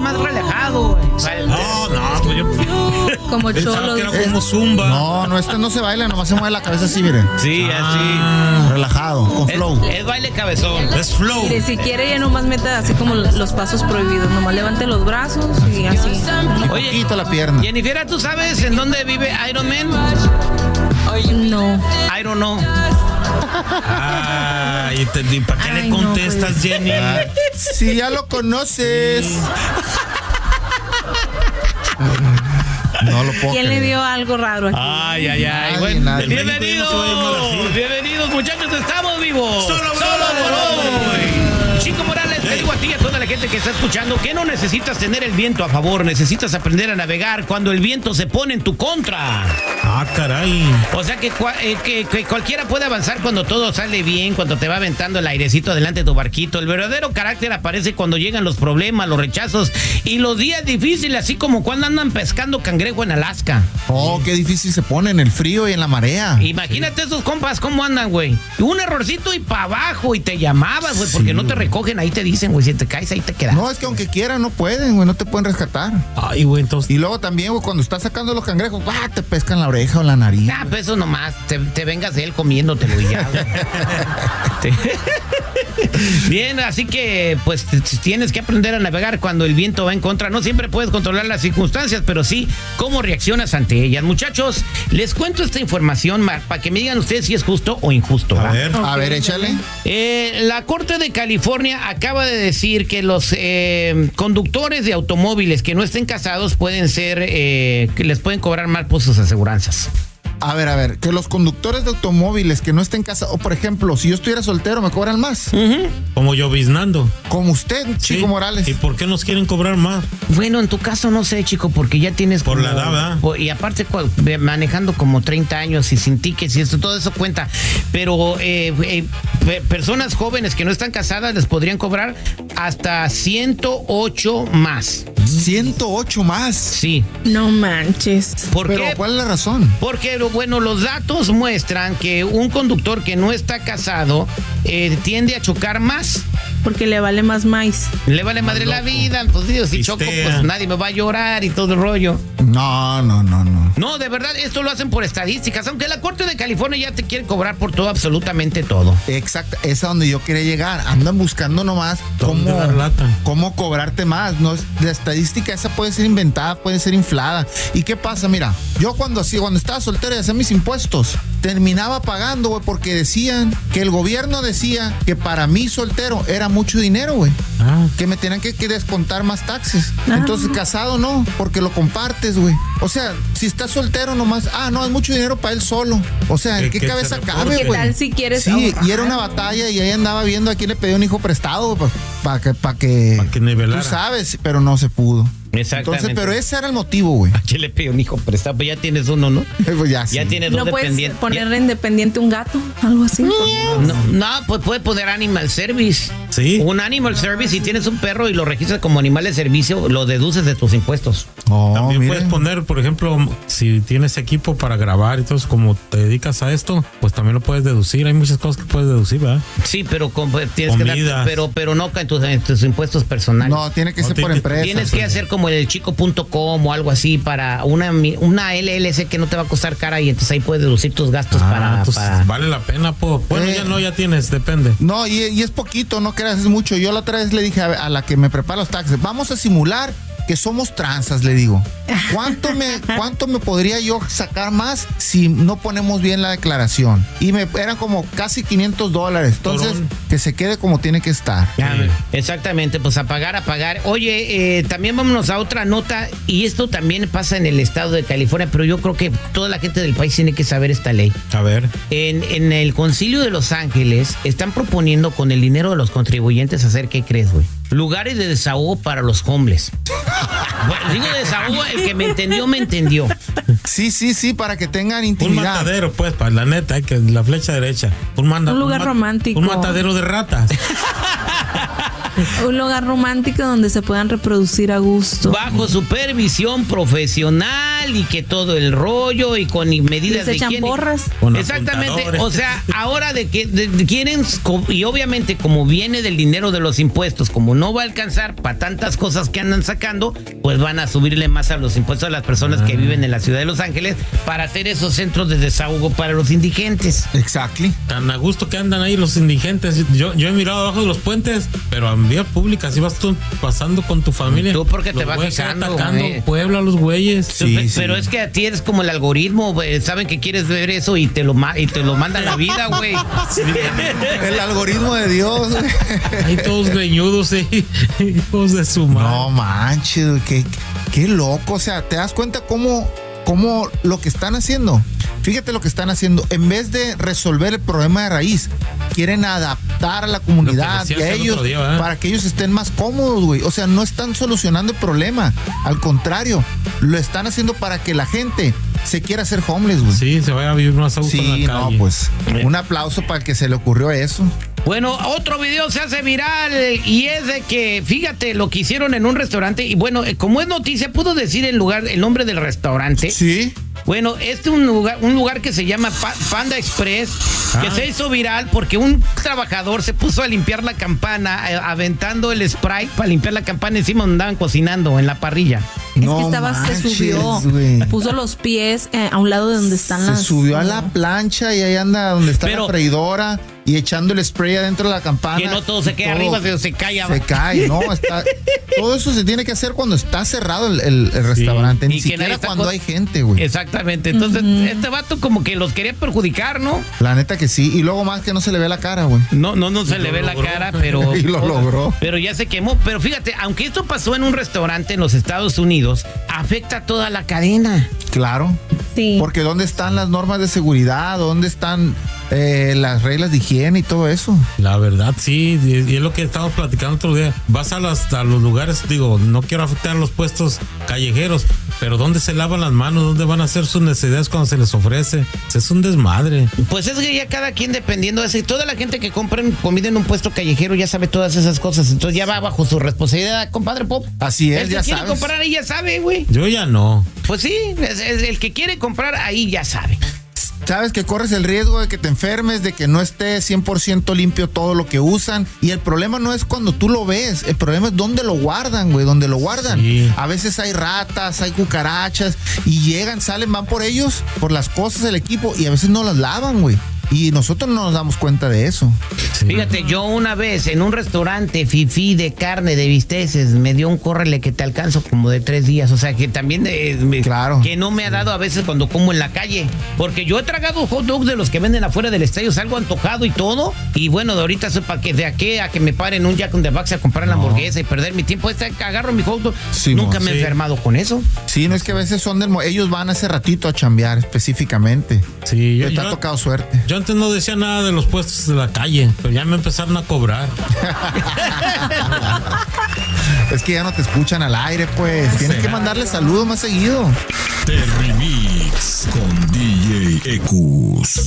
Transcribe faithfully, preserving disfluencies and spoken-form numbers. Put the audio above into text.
más relajado, güey. No, no, pues yo... Como cholo. Que era como zumba. No, no, este no se baila, nomás se mueve la cabeza así, miren. Sí, ah, así. Relajado, con es, flow. Es baile cabezón. Es flow. Mire, si quiere ya nomás meta así como los pasos prohibidos. Nomás levante los brazos y así. Y Oye, poquito la pierna. Jennifer, ¿tú sabes en dónde vive Iron Man? No. I don't know. Ah, ¿y, te, y para qué Ay, le no, contestas, pues. Jenny? Si ya lo conoces. No lo puedo ¿Quién creer. le dio algo raro aquí? Ay, ay, ay. Nadie, Bueno, nadie. bienvenidos. El médico ya no se va a llamar así. Bienvenidos, muchachos. Estamos vivos. Solo por por hoy. hoy. Chico Morales, te digo a ti y a toda la gente que está escuchando que no necesitas tener el viento a favor, necesitas aprender a navegar cuando el viento se pone en tu contra. Ah, caray. O sea que, cua- eh, que, que cualquiera puede avanzar cuando todo sale bien, cuando te va aventando el airecito delante de tu barquito. El verdadero carácter aparece cuando llegan los problemas, los rechazos y los días difíciles, así como cuando andan pescando cangrejo en Alaska. Oh, qué difícil se pone en el frío y en la marea. Imagínate esos compas cómo andan, güey. Un errorcito y para abajo y te llamabas, güey, porque Sí, no te güey. recogen, ahí te dicen, güey, si te caes ahí te quedas. No, es que aunque quieran, no pueden, güey, no te pueden rescatar. Ay, güey, entonces... Y luego también, güey, cuando estás sacando los cangrejos, ¡ah! Te pescan la oreja o la nariz. Ah, pues eso nomás, te, te vengas de él comiéndotelo y ya, güey. Te- Bien, así que pues t- t- tienes que aprender a navegar cuando el viento va en contra. No siempre puedes controlar las circunstancias, pero sí cómo reaccionas ante ellas. Muchachos, les cuento esta información para que me digan ustedes si es justo o injusto. A ¿va? ver. A ver, échale. Eh, la Corte de California acaba de decir que los eh, conductores de automóviles que no estén casados pueden ser, eh, que les pueden cobrar más por sus aseguranzas. A ver, a ver, que los conductores de automóviles que no estén casados, o por ejemplo, si yo estuviera soltero, me cobran más. Como lloviznando. Como usted, Chico Sí. Morales. ¿Y por qué nos quieren cobrar más? Bueno, en tu caso no sé, chico, porque ya tienes Por como- la edad, ¿verdad? po- y aparte cu- ve- manejando como treinta años y sin tickets y esto, todo eso cuenta. Pero eh, eh, pe- personas jóvenes que no están casadas les podrían cobrar hasta ciento ocho más. ciento ocho más. Sí. No manches. ¿Por Pero, qué? ¿cuál es la razón? Porque, bueno, los datos muestran que un conductor que no está casado eh, tiende a chocar más. Porque le vale más maíz. Le vale madre la vida. Pues digo, si choco, Pistea. pues nadie me va a llorar y todo el rollo. No, no, no, no. No, de verdad, esto lo hacen por estadísticas, aunque la Corte de California ya te quiere cobrar por todo, absolutamente todo. Exacto, esa es a donde yo quería llegar. Andan buscando nomás ¿Dónde cómo, dar lata? cómo cobrarte más. No, es- la estadística esa puede ser inventada, puede ser inflada. ¿Y qué pasa? Mira, yo cuando así, cuando estaba soltero y hacía mis impuestos, terminaba pagando, güey, porque decían que el gobierno decía que para mí soltero era mucho dinero, güey. Ah, Que me tenían que, que descontar más taxes. Ah. Entonces, casado no, porque lo compartes, güey. O sea, si estás soltero nomás, ah, no, es mucho dinero para él solo. O sea, ¿en Que- qué que cabeza se cabe, reporte. ¿Qué güey? tal si quieres Sí, ahorrar? y era una batalla y ahí andaba viendo a quién le pedía un hijo prestado para que, para que, Pa' que nivelara. tú sabes, pero no se pudo. Exactamente. Entonces, pero ese era el motivo, güey. ¿A quién le pido un hijo prestado? Pues ya tienes uno, ¿no? Pues ya, Ya sí. tienes ¿No dos puedes dependientes. ponerle independiente un gato? Algo así. No, no, pues puede poner Animal Service. Sí. Un Animal Service, si tienes un perro y lo registras como animal de servicio, lo deduces de tus impuestos. Oh, También mire. puedes poner, por ejemplo, si tienes equipo para grabar y todo eso, como te dedicas a esto, pues también lo puedes deducir. Hay muchas cosas que puedes deducir, ¿verdad? Sí, pero con- tienes que dar, Comidas. pero, pero no en tus, en tus impuestos personales. No, tiene que No, ser tiene por que- empresa. Tienes que hacer como el chico punto com o algo así para una, una L L C que no te va a costar cara y entonces ahí puedes deducir tus gastos Ah, para, entonces para- vale la pena, po. Bueno, Eh. ya no, ya tienes, depende. No, y, y es poquito, no creas, es mucho. Yo la otra vez le dije a, a la que me prepara los taxes, vamos a simular que somos tranzas, le digo. ¿Cuánto me, cuánto me podría yo sacar más si no ponemos bien la declaración? Y me eran como casi quinientos dólares. Entonces, Torón. que se quede como tiene que estar. Ah, exactamente, pues a pagar, a pagar. Oye, eh, también vámonos a otra nota, y esto también pasa en el estado de California, pero yo creo que toda la gente del país tiene que saber esta ley. A ver. En, en el Concilio de Los Ángeles están proponiendo con el dinero de los contribuyentes hacer, ¿qué crees, güey? Lugares de desahogo para los homeless. Bueno, digo desahogo, el que me entendió, me entendió. Sí, sí, sí, para que tengan Un intimidad. matadero, pues, para la neta, hay que la flecha derecha. Un, manda, Un lugar ma- romántico. Un matadero de ratas. Un lugar romántico donde se puedan reproducir a gusto. Bajo supervisión profesional y que todo el rollo y con medidas de echan higiene. porras. Con Exactamente, apuntadores. o sea, ahora de que de- de quieren, co- y obviamente como viene del dinero de los impuestos, como no va a alcanzar para tantas cosas que andan sacando, pues van a subirle más a los impuestos a las personas que viven en la ciudad de Los Ángeles para hacer esos centros de desahogo para los indigentes. Exactly. Tan a gusto que andan ahí los indigentes. Yo, yo he mirado abajo de los puentes, pero en vía pública, si vas tú pasando con tu familia. Tú porque te los vas güeyes fijando, atacando güey. Puebla, los güeyes. Sí, Pe- sí. Pero es que a ti eres como el algoritmo, güey. Saben que quieres ver eso y te lo, ma- y te lo manda la vida, güey. El algoritmo de Dios. güey. Ahí todos greñudos, eh. Hijos de su madre. No manches, güey, qué, qué loco. O sea, ¿te das cuenta cómo, cómo lo que están haciendo? Fíjate lo que están haciendo. En vez de resolver el problema de raíz, quieren adaptar a la comunidad y decías a el ellos otro día, ¿verdad? para que ellos estén más cómodos, güey. O sea, no están solucionando el problema. Al contrario, lo están haciendo para que la gente se quiera hacer homeless, güey. Sí, se vaya a vivir más a gusto Sí, en la no, calle. pues un aplauso para el que se le ocurrió eso. Bueno, otro video se hace viral y es de que, fíjate, lo que hicieron en un restaurante. Y bueno, eh, como es noticia, ¿puedo decir el lugar, el nombre del restaurante? Sí. Bueno, este es un lugar, un lugar que se llama Pa- Panda Express, que Ah. se hizo viral porque un trabajador se puso a limpiar la campana, eh, aventando el spray para limpiar la campana encima donde andaban cocinando en la parrilla. Es No que estaba, manches, se subió, güey. puso los pies eh, a un lado de donde están Se las. subió a la plancha y ahí anda donde está Pero- la freidora y echando el spray adentro de la campana. Que no todo se queda Todo arriba, sino se cae abajo. Se cae, ¿no? Está, todo eso se tiene que hacer cuando está cerrado el, el- el restaurante, Y ni que siquiera nadie está cuando con- hay gente, güey. Exactamente. Entonces, este vato como que los quería perjudicar, ¿no? La neta que sí. Y luego más que no se le ve la cara, güey. No, no, no se Y le lo ve la logró. cara, pero. Y lo logró. Pero ya se quemó. Pero fíjate, aunque esto pasó en un restaurante en los Estados Unidos, afecta a toda la cadena. Claro. Sí. Porque ¿dónde están las normas de seguridad? ¿Dónde están eh, las reglas de higiene y todo eso? La verdad, sí, y y es lo que estábamos platicando otro día. Vas a, las, a los lugares, digo, no quiero afectar a los puestos callejeros, pero ¿dónde se lavan las manos? ¿Dónde van a hacer sus necesidades cuando se les ofrece? Es un desmadre. Pues es que ya cada quien dependiendo de eso. Y toda la gente que compra comida en un puesto callejero ya sabe todas esas cosas. Entonces ya va bajo su responsabilidad, compadre Pop. Así es, El que ya quiere sabes. comprar ahí ya sabe, güey. Yo ya no. Pues sí, es- es el que quiere comprar ahí ya sabe. Sabes que corres el riesgo de que te enfermes, de que no esté cien por ciento limpio todo lo que usan. Y el problema no es cuando tú lo ves, el problema es dónde lo guardan, güey, dónde lo guardan. Sí. A veces hay ratas, hay cucarachas y llegan, salen, van por ellos, por las cosas del equipo y a veces no las lavan, güey. Y nosotros no nos damos cuenta de eso. Sí. Fíjate, yo una vez en un restaurante fifí de carne, de bisteces, me dio un córrele que te alcanzo como de tres días. O sea, que también eh, me- Claro. que no me ha dado a veces cuando como en la calle. Porque yo he tragado hot dogs de los que venden afuera del estadio, salgo antojado y todo. Y bueno, de ahorita soy para que de aquí a que me paren un Jack in the Box a comprar la hamburguesa y perder mi tiempo. Este, agarro mi hot dog. Sí, Nunca mo, me he sí. enfermado con eso. Sí, no es que a veces son del... mo- Ellos van hace ratito a chambear específicamente. Sí, yo, Te ha yo- tocado suerte. yo antes no decía nada de los puestos de la calle, pero ya me empezaron a cobrar. Es que ya no te escuchan al aire, pues. Tienes que mandarle saludos más seguido. Terry Mix con D J Ecus.